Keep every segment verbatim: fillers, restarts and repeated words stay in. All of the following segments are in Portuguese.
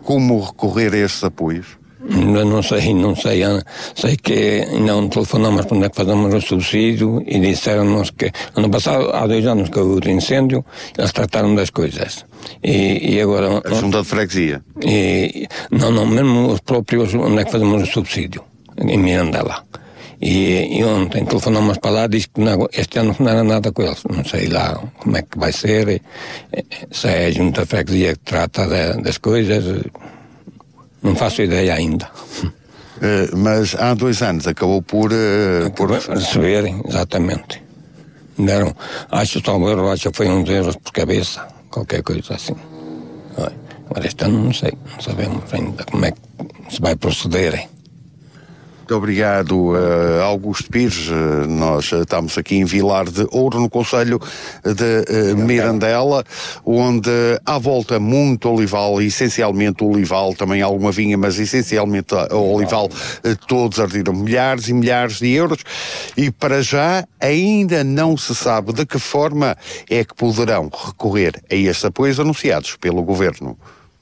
como recorrer a estes apoios? Não sei, não sei. Sei que não telefonamos para onde é que fazemos o subsídio e disseram-nos que ano passado, há dois anos que houve o incêndio, eles trataram das coisas. E, e agora... A junta de freguesia? E, não, não, mesmo os próprios, onde é que fazemos o subsídio, em Mirandela. E, e ontem telefonamos para lá e disse que não, este ano não era nada com eles. Não sei lá como é que vai ser, se é a junta de freguesia que trata de, das coisas... Não faço ideia ainda. Uh, mas há dois anos acabou por... Uh, por... receberem, exatamente. Deram, acho que o acho que foi uns euros por cabeça, qualquer coisa assim. Agora este ano não sei, não sabemos ainda como é que se vai proceder. Muito obrigado, uh, Augusto Pires. Uh, nós uh, estamos aqui em Vilar de Ouro, no concelho de uh, Mirandela, onde há volta muito olival, essencialmente olival, também alguma vinha, mas essencialmente o olival, uh, todos ardiram milhares e milhares de euros, e para já ainda não se sabe de que forma é que poderão recorrer a estes apoios anunciados pelo Governo.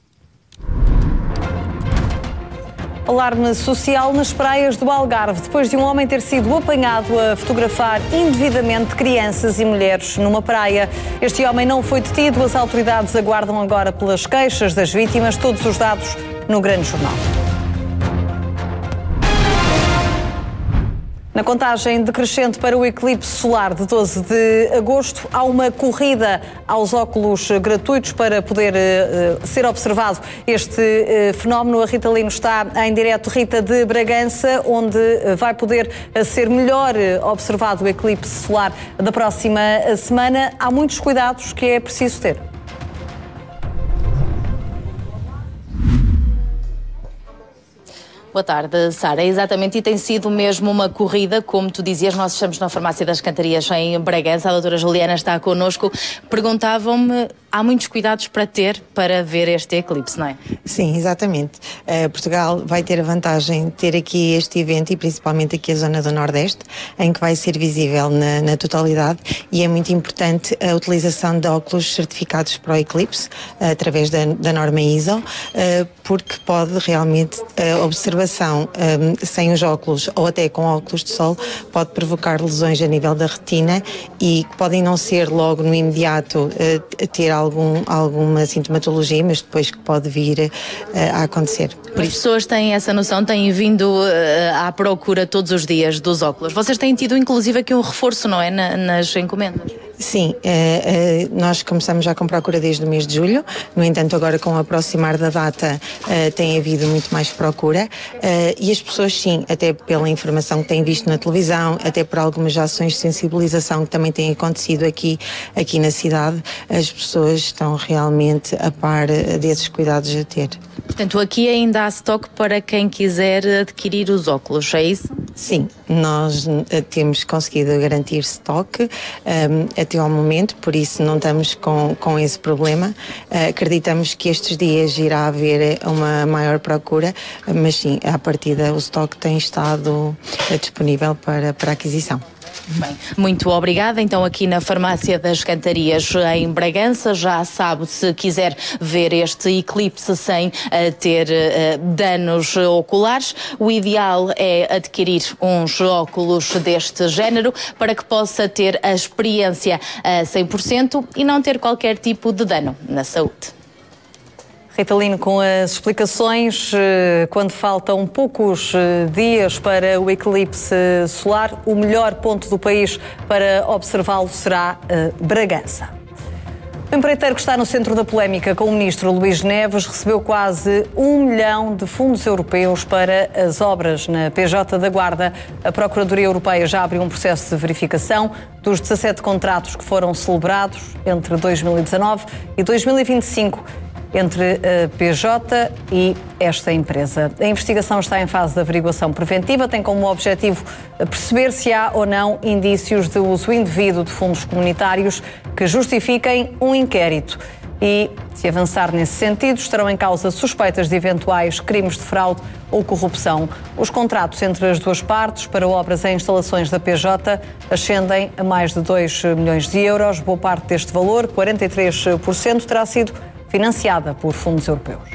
Alarme social nas praias do Algarve, depois de um homem ter sido apanhado a fotografar indevidamente crianças e mulheres numa praia. Este homem não foi detido, as autoridades aguardam agora pelas queixas das vítimas, todos os dados no Grande Jornal. Na contagem decrescente para o eclipse solar de doze de agosto, há uma corrida aos óculos gratuitos para poder uh, ser observado este uh, fenómeno. A Rita Lino está em direto, Rita, de Bragança, onde vai poder ser melhor observado o eclipse solar da próxima semana. Há muitos cuidados que é preciso ter. Boa tarde, Sara. Exatamente, e tem sido mesmo uma corrida, como tu dizias, nós estamos na Farmácia das Cantarias em Bragança, a doutora Juliana está connosco. Perguntavam-me, há muitos cuidados para ter para ver este eclipse, não é? Sim, exatamente. Uh, Portugal vai ter a vantagem de ter aqui este evento, e principalmente aqui a zona do Nordeste, em que vai ser visível na, na totalidade, e é muito importante a utilização de óculos certificados para o eclipse, uh, através da, da norma I S O, uh, porque pode realmente uh, observação um, sem os óculos ou até com óculos de sol pode provocar lesões a nível da retina e que podem não ser logo no imediato uh, ter algum, alguma sintomatologia, mas depois que pode vir uh, a acontecer. Por As pessoas têm essa noção, têm vindo uh, à procura todos os dias dos óculos. Vocês têm tido inclusive aqui um reforço, não é, na, nas encomendas? Sim, uh, uh, nós começamos já com procura desde o mês de julho, no entanto agora com o aproximar da data uh, tem havido muito mais procura uh, e as pessoas sim, até pela informação que têm visto na televisão, até por algumas ações de sensibilização que também têm acontecido aqui, aqui na cidade, as pessoas estão realmente a par desses cuidados a ter. Portanto, aqui ainda há estoque para quem quiser adquirir os óculos, é isso? Sim, nós uh, temos conseguido garantir estoque um, até ao momento, por isso não estamos com, com esse problema. Uh, acreditamos que estes dias irá haver uma maior procura, mas sim, à partida o estoque tem estado uh, disponível para, para aquisição. Bem, muito obrigada. Então aqui na Farmácia das Cantarias em Bragança, já sabe, se quiser ver este eclipse sem uh, ter uh, danos oculares, o ideal é adquirir uns óculos deste género para que possa ter a experiência a cem por cento e não ter qualquer tipo de dano na saúde. Rita Lino, com as explicações, quando faltam poucos dias para o eclipse solar, o melhor ponto do país para observá-lo será Bragança. O empreiteiro que está no centro da polémica com o ministro Luís Neves recebeu quase um milhão de fundos europeus para as obras na P J da Guarda. A Procuradoria Europeia já abriu um processo de verificação dos dezassete contratos que foram celebrados entre dois mil e dezanove e dois mil e vinte e cinco. Entre a P J e esta empresa. A investigação está em fase de averiguação preventiva, tem como objetivo perceber se há ou não indícios de uso indevido de fundos comunitários que justifiquem um inquérito. E, se avançar nesse sentido, estarão em causa suspeitas de eventuais crimes de fraude ou corrupção. Os contratos entre as duas partes para obras em instalações da P J ascendem a mais de dois milhões de euros. Boa parte deste valor, quarenta e três por cento, terá sido financiada por fundos europeus.